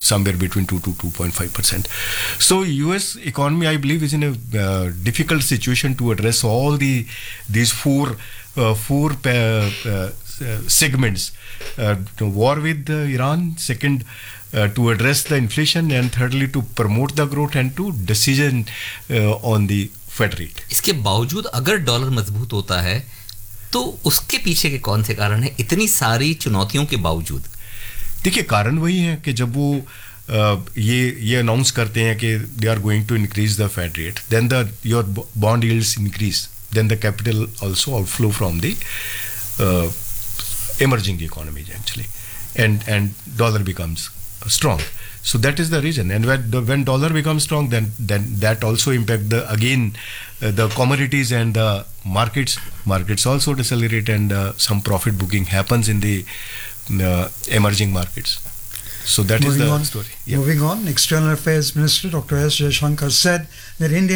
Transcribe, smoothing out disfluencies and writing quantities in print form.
somewhere between 2 to 2.5%. So US economy, I believe, is in a difficult situation to address all these four segments. War with Iran, second, to address the inflation, and thirdly to promote the growth and to decision on the Fed rate. इसके बावजूद अगर dollar मजबूत होता है तो उसके पीछे के कौन से कारण है इतनी सारी चुनौतियों के बावजूद? देखिए, कारण वही है कि जब वो ये अनाउंस करते हैं कि they are going to increase the Fed rate, then your bond yields increase, then the capital also outflow from the emerging economies actually, and dollar becomes strong. So that is the reason. And when dollar becomes strong, then that also impact the commodities and the markets also decelerate, and some profit booking happens in the emerging markets. So that is the story. Moving on, External Affairs Minister Dr. S. Jaishankar said that India